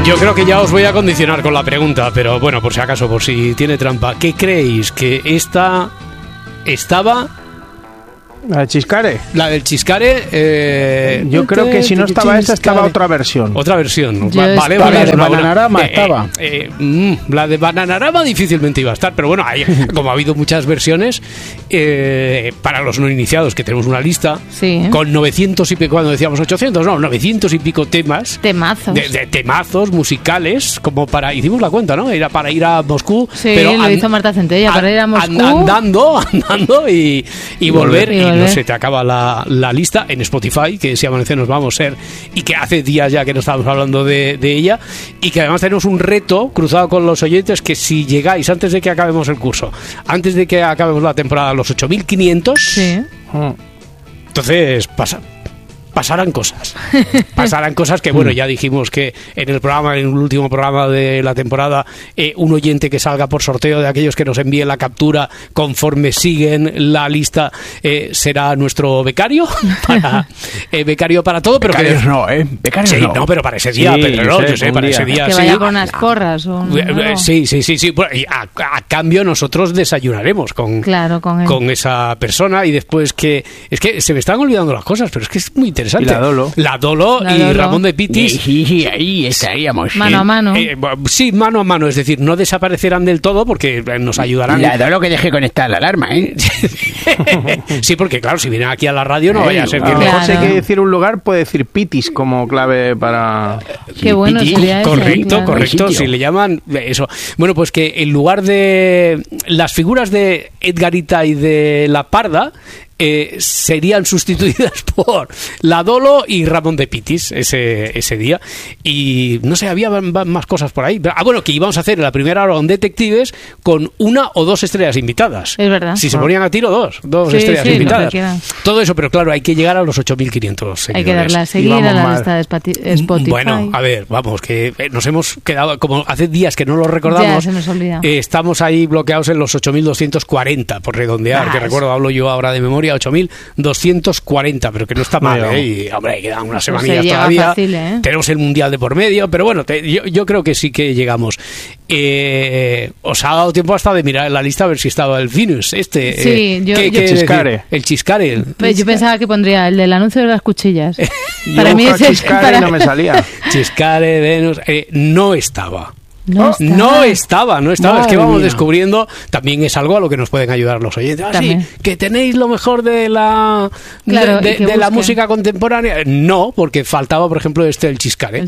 Yo creo que ya os voy a condicionar con la pregunta, pero bueno, por si acaso, por si tiene trampa. ¿Qué creéis? ¿Que esta estaba...? ¿La del Chiscare? La del Chiscare... yo creo que si no estaba esta, estaba otra versión. Otra versión. Vale. La de Bananarama estaba. La de Bananarama difícilmente iba a estar, pero bueno, como ha habido muchas versiones, para los no iniciados, que tenemos una lista, sí, con 900 y pico, cuando decíamos 800, no, 900 y pico temas. Temazos. De temazos musicales, como para... Hicimos la cuenta, ¿no? Era para ir a Moscú. Sí, pero lo hizo Marta Centella, para ir a Moscú. Andando y volver. Y no se te acaba la lista en Spotify, que si amanece nos vamos a ser, y que hace días ya que no estábamos hablando de ella, y que además tenemos un reto cruzado con los oyentes, que si llegáis antes de que acabemos el curso, antes de que acabemos la temporada, los 8.500, sí, entonces pasarán cosas. Pasarán cosas que, bueno, ya dijimos que en el último programa de la temporada, un oyente que salga por sorteo de aquellos que nos envíen la captura conforme siguen la lista será nuestro becario becario para todo. Pero becarios que, no, becarios sí, no, pero para ese día, sí, Pedro, yo sé, para ese día que vaya con unas porras o no. Sí. A cambio nosotros desayunaremos con esa persona, y después es que se me están olvidando las cosas, pero es que es muy interesante. Y la Dolo y Ramón de Pitis. Sí, ahí estaríamos. Mano a mano. Sí, mano a mano, es decir, no desaparecerán del todo porque nos ayudarán. La Dolo que deje conectar la alarma, ¿eh? Sí, porque claro, si vienen aquí a la radio no vaya a ser que... Mejor si hay que decir un lugar, puede decir Pitis como clave para... Qué bueno sería eso. Correcto, si le llaman eso. Bueno, pues que en lugar de las figuras de Edgarita y de La Parda, serían sustituidas por la Dolo y Ramón de Pitis ese día. Y no sé, había más cosas por ahí. Bueno, que íbamos a hacer en la primera hora un Detectives con 1 o 2 estrellas invitadas. Es verdad. Si se ponían a tiro, dos estrellas invitadas. Todo eso, pero claro, hay que llegar a los 8.500 seguidores. Hay que darle a seguir a la lista de Spotify. Bueno, a ver, vamos, que nos hemos quedado, como hace días que no lo recordamos, ya se nos olvida. Estamos ahí bloqueados en los 8.240, por redondear, que recuerdo, hablo yo ahora de memoria, 8.240, pero que no está mal, y hombre, quedan unas semanillas todavía. Fácil, tenemos el Mundial de por medio, pero bueno, yo creo que sí que llegamos. Os ha dado tiempo hasta de mirar en la lista a ver si estaba el Venus sí, el Chiscare. El Chiscare. Pues yo pensaba que pondría el del anuncio de las cuchillas. Para mí ese Chiscare no me salía. Chiscare, Venus, no estaba. No estaba. Es que vamos descubriendo, también es algo a lo que nos pueden ayudar los oyentes. Sí, que tenéis lo mejor de la de la música contemporánea. No, porque faltaba, por ejemplo, el Chiscare.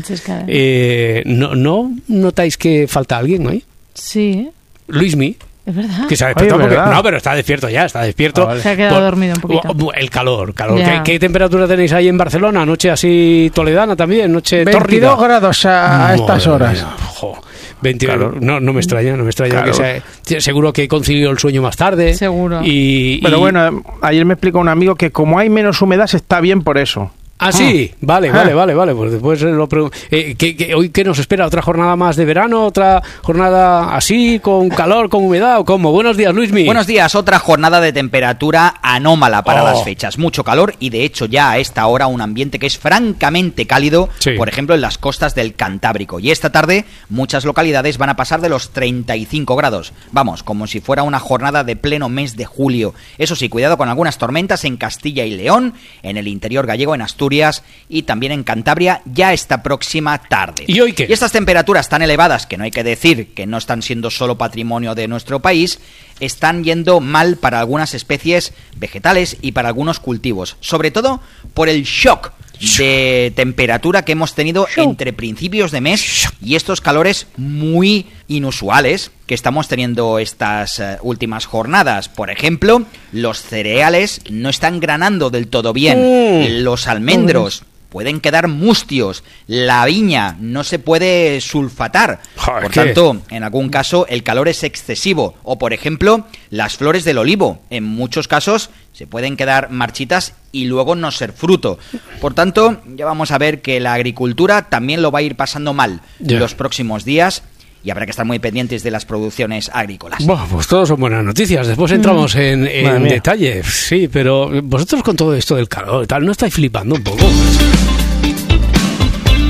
¿No notáis que falta alguien ahí? Sí. Luismi. Es verdad. Que se ha despertado no, pero está despierto ya, Vale. Se ha quedado dormido un poquito. El calor. ¿Qué temperatura tenéis ahí en Barcelona? Noche así toledana también, noche 22 tórrida. grados a estas horas. 20, claro. No me extraña claro. Que seguro que concilió el sueño más tarde. Seguro. Pero bueno, ayer me explicó un amigo que como hay menos humedad está bien por eso. Ah, sí, vale, pues después lo pregunto. ¿Hoy qué nos espera? ¿Otra jornada más de verano? ¿Otra jornada así, con calor, con humedad o cómo? Buenos días, Luismi. Buenos días, otra jornada de temperatura anómala para las fechas. Mucho calor y de hecho ya a esta hora un ambiente que es francamente cálido, por ejemplo en las costas del Cantábrico. Y esta tarde muchas localidades van a pasar de los 35 grados. Vamos, como si fuera una jornada de pleno mes de julio. Eso sí, cuidado con algunas tormentas en Castilla y León, en el interior gallego, en Asturias y también en Cantabria ya esta próxima tarde. ¿Y hoy qué? Y estas temperaturas tan elevadas, que no hay que decir que no están siendo solo patrimonio de nuestro país, están yendo mal para algunas especies vegetales y para algunos cultivos, sobre todo por el shock de temperatura que hemos tenido entre principios de mes y estos calores muy inusuales que estamos teniendo estas últimas jornadas. Por ejemplo, los cereales no están granando del todo bien, los almendros pueden quedar mustios, la viña no se puede sulfatar, por tanto, en algún caso el calor es excesivo, o por ejemplo, las flores del olivo, en muchos casos se pueden quedar marchitas y luego no ser fruto. Por tanto, ya vamos a ver que la agricultura también lo va a ir pasando mal los próximos días. Y habrá que estar muy pendientes de las producciones agrícolas. Bueno, pues todos son buenas noticias. Después entramos en detalle. Sí, pero vosotros con todo esto del calor y tal, ¿no estáis flipando un poco?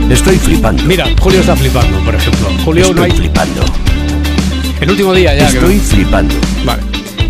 Estoy flipando. Mira, Julio está flipando, por ejemplo. Julio Estoy no hay... flipando. El último día ya. Estoy flipando. Vale.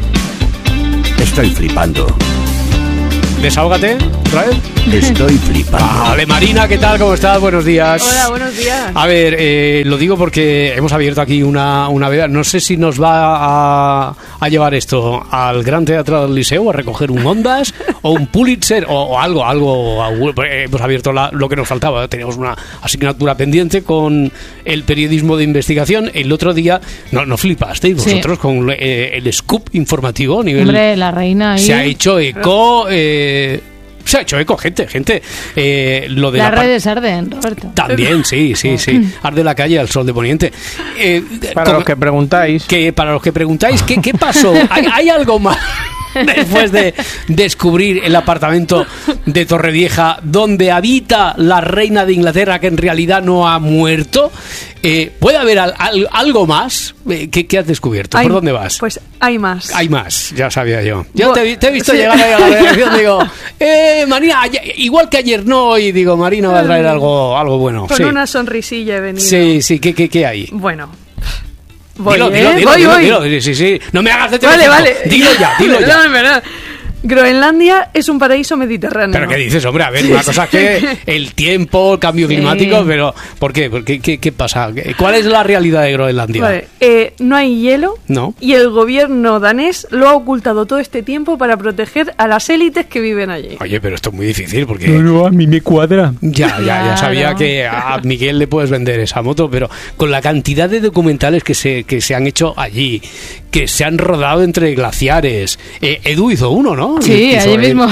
Estoy flipando. Desahógate, otra vez. Estoy flipando. Vale, Marina, ¿qué tal? ¿Cómo estás? Buenos días. Hola, buenos días. A ver, lo digo porque hemos abierto aquí una veda. No sé si nos va a llevar esto al Gran Teatro del Liceo a recoger un Ondas o un Pulitzer o algo. Hemos abierto lo que nos faltaba. Teníamos una asignatura pendiente con el periodismo de investigación. El otro día, no flipasteis vosotros con el scoop informativo a nivel... Hombre, la reina ahí... Se ha hecho eco... Se ha hecho eco, gente. Lo de las redes arden, Roberto. También, sí. Arde la calle al sol de poniente. Para los que preguntáis. Para los que preguntáis, ¿qué pasó? ¿Hay algo más después de descubrir el apartamento de Torrevieja donde habita la reina de Inglaterra que en realidad no ha muerto? ¿Puede haber algo más? ¿Qué has descubierto? ¿Por dónde vas? Pues hay más. Hay más, ya sabía yo. Yo te he visto llegar ahí a la redacción, digo, Marina, igual que ayer no, y digo, Marina va a traer algo bueno. Con una sonrisilla he venido. Sí, ¿qué hay? Bueno, Dilo. Sí. No me hagas de teléfono. Vale. Dilo ya. No. Groenlandia es un paraíso mediterráneo. ¿Pero qué dices, hombre? A ver, una cosa es que el tiempo, el cambio climático, pero ¿por qué? ¿Qué pasa? ¿Cuál es la realidad de Groenlandia? Vale, no hay hielo. No. Y el gobierno danés lo ha ocultado todo este tiempo para proteger a las élites que viven allí. Oye, pero esto es muy difícil porque... No, a mí me cuadra. Ya sabía que a Miguel le puedes vender esa moto, pero con la cantidad de documentales que se han hecho allí, que se han rodado entre glaciares. Edu hizo uno, ¿no? Sí, allí mismo.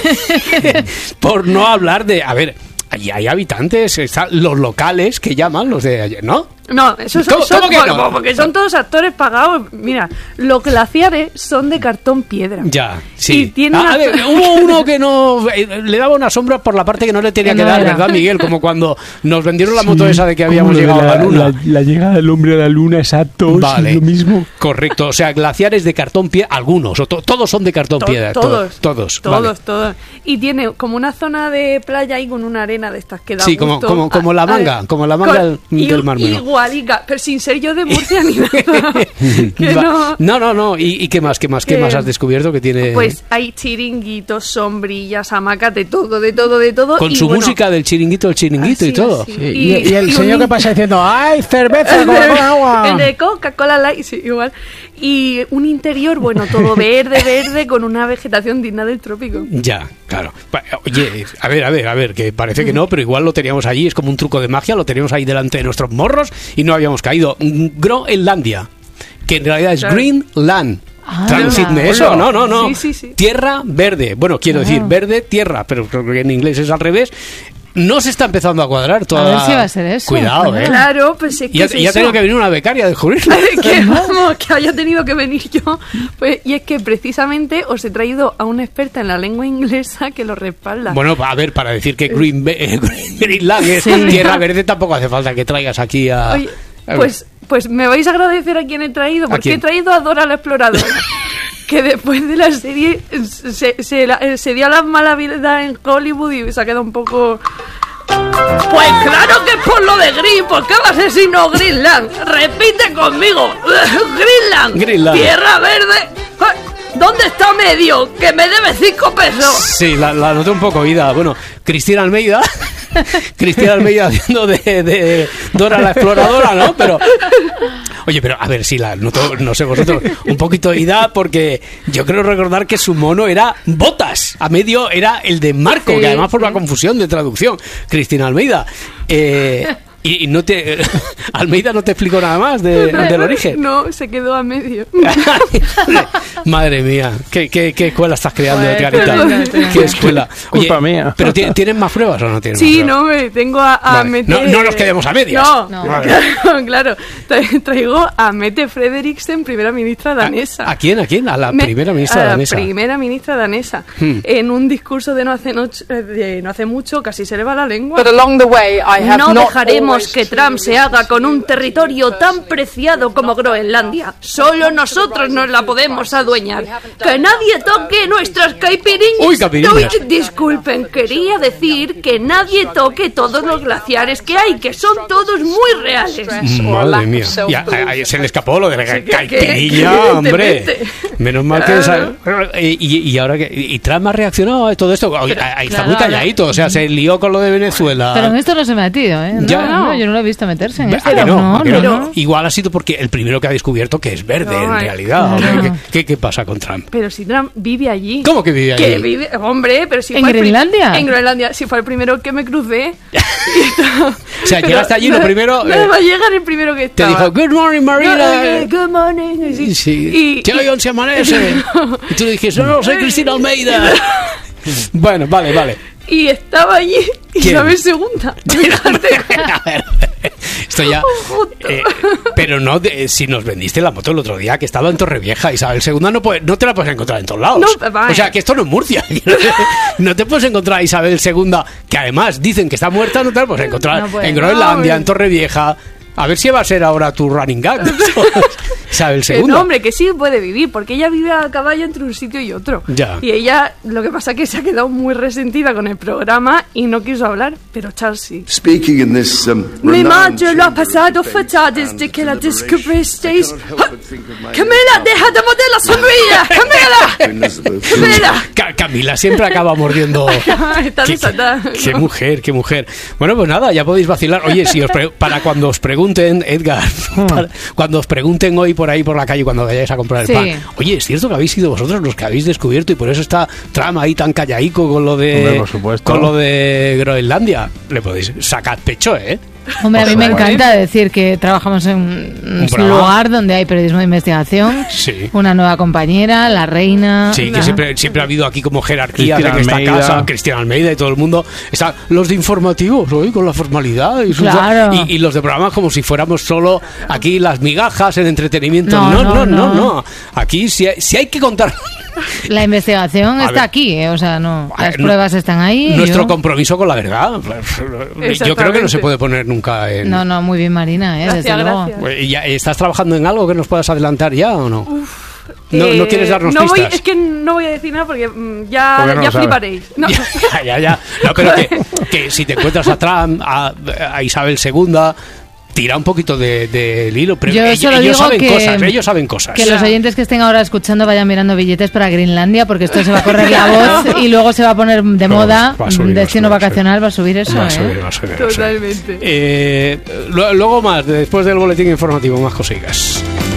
Por no hablar de... A ver, allí hay habitantes, están los locales que llaman, los de ayer, ¿no? No, esos ¿Cómo que no? Porque son todos actores pagados. Mira, los glaciares son de cartón piedra. Ya, sí. Y tiene a ver, hubo uno que no... le daba una sombra por la parte que no le tenía que dar, ¿verdad, Miguel? Como cuando nos vendieron la moto esa de que habíamos llegado a la luna. La llegada del hombre a la luna, exacto, vale, es lo mismo. Correcto, o sea, glaciares de cartón piedra, algunos, o todos son de cartón piedra. Todos. Y tiene como una zona de playa ahí con una arena de estas que da sí, gusto. como la manga del Mar Menor. Igualica, pero sin ser yo de Murcia ni nada. No. ¿Y qué más has descubierto que tiene? Pues hay chiringuitos, sombrillas, hamacas, de todo. Con y su música del chiringuito y todo. Sí. Y el señor que pasa diciendo, ¡ay, cerveza con agua! El de Coca-Cola Light, sí, igual. Y un interior, bueno, todo verde, con una vegetación digna del trópico. Ya, claro. Oye, a ver, que parece que no, pero igual lo teníamos allí, es como un truco de magia, lo teníamos ahí delante de nuestros morros y no habíamos caído. Groenlandia, que en realidad es Greenland. Traducidme eso, no. Sí. Tierra verde. Bueno, quiero decir verde, tierra, pero creo que en inglés es al revés. No se está empezando a cuadrar toda... A ver si va a ser eso. Cuidado, Claro, pues es que y ha tenido que venir una becaria a descubrirlo. que haya tenido que venir yo. Pues, y es que precisamente os he traído a una experta en la lengua inglesa que lo respalda. Bueno, a ver, para decir que Greenland es tierra verde tampoco hace falta que traigas aquí a... Oye, pues me vais a agradecer a quien he traído, porque he traído a Dora la Exploradora. Que después de la serie se dio las malas vidas en Hollywood y se ha quedado un poco... Pues claro que es por lo de Green, ¿por qué va a ser sino Greenland? Repite conmigo, Greenland, tierra verde. ¿Dónde está Medio? Que me debe 5 pesos. Sí, la noté un poco oída. Bueno, Cristina Almeida haciendo de Dora la Exploradora, ¿no? Pero oye, pero a ver si la noto, no sé vosotros, un poquito oída, porque yo creo recordar que su mono era Botas, a medio era el de Marco, que además por la confusión de traducción, Cristina Almeida. Y no te... Almeida no te explicó nada más del origen. No, se quedó a medio. Madre mía, ¿qué escuela estás creando, Edgarita? ¿Qué escuela? Oye, culpa mía. ¿Pero tienen más pruebas o no tienen sí, más pruebas? No, tengo a Mette... No nos quedemos a medias. No. Claro. Traigo a Mette Frederiksen, primera ministra danesa. ¿A quién? ¿A la primera ministra danesa? A la primera ministra danesa. En un discurso de no hace mucho, casi se le va la lengua. But along the way, I have no dejaremos queremos que Trump se haga con un territorio tan preciado como Groenlandia. Solo nosotros nos la podemos adueñar. ¡Que nadie toque nuestras caipirinhas! ¡Uy, caipirinhas! Disculpen, quería decir que nadie toque todos los glaciares que hay, que son todos muy reales. Madre mía. Ya, se le escapó lo de la Sí, caipirilla, hombre. Menos mal que... Y ahora que... ¿Y Trump ha reaccionado a todo esto? Ahí está muy calladito. O sea, se lió con lo de Venezuela. Pero en esto no se ha metido, ¿eh? No, yo no lo he visto meterse en esto. ¿A que no? ¿A que no? No. Igual ha sido porque el primero que ha descubierto que es verde, en realidad. Claro. ¿Qué pasa con Trump? Pero si Trump vive allí. ¿Cómo que vive allí? Que vive, hombre, pero si ¿En fue el Groenlandia? En Groenlandia, si fue el primero que me crucé. O sea, llegaste allí lo primero... Nada más llegar el primero que te estaba. dijo, good morning, Marina. Good morning. Sí. Sí. ¿Qué hoy se amanece? Y tú le dijiste, no, soy Cristina Almeida. Bueno, vale. Y estaba allí Isabel II. A ver, esto ya... pero no, si nos vendiste la moto el otro día, que estaba en Torrevieja, Isabel II no te la puedes encontrar en todos lados. No, o sea, que esto no es Murcia. No te puedes encontrar a Isabel II, que además dicen que está muerta, no te la puedes encontrar en Groenlandia, en Torrevieja. A ver si va a ser ahora tu running gag. Isabel II. No, hombre, que sí puede vivir, porque ella vive a caballo entre un sitio y otro. Ya. Y ella, lo que pasa es que se ha quedado muy resentida con el programa y no quiso hablar, pero Charles sí. Speaking in this, Mi madre lo ha pasado fatal desde que la descubristeis. ¡Camila, deja de morder la sombrilla! ¡Camila! Camila siempre acaba mordiendo. Está desatada. Qué mujer. Bueno, pues nada, ya podéis vacilar. Oye, si para cuando os pregunten, Edgar, cuando os pregunten hoy por ahí por la calle cuando vayáis a comprar el pan, oye, ¿es cierto que habéis sido vosotros los que habéis descubierto y por eso está Trump ahí tan callaico con lo de, hombre, por supuesto, con lo de Groenlandia? Le podéis sacar pecho, ¿eh? Hombre, a mí me encanta decir que trabajamos en un lugar donde hay periodismo de investigación, una nueva compañera, la reina... Sí, que siempre ha habido aquí como jerarquía en esta casa, Cristina Almeida y todo el mundo. Están los de informativos hoy con la formalidad y los de programas como si fuéramos solo aquí las migajas, el entretenimiento. No. Aquí si hay que contar... La investigación está aquí, o sea, las pruebas están ahí. Nuestro compromiso con la verdad. Yo creo que no se puede poner nunca en... No, muy bien, Marina, desde luego. ¿Ya estás trabajando en algo que nos puedas adelantar ya o no? ¿No quieres darnos pistas? Es que no voy a decir nada porque ya fliparéis. No. Ya. No, pero que si te encuentras a Trump, a Isabel II... Tira un poquito del hilo, pero ellos saben cosas. Que los oyentes que estén ahora escuchando vayan mirando billetes para Groenlandia, porque esto se va a correr la voz y luego se va a poner de moda. Destino vacacional va a subir eso. Va a subir. Totalmente. Luego más, después del boletín informativo, más cosillas.